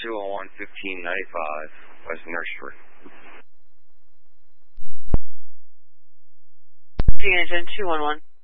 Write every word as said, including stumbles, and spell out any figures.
two one one, fifteen ninety-five, West Nursery. G N two one one.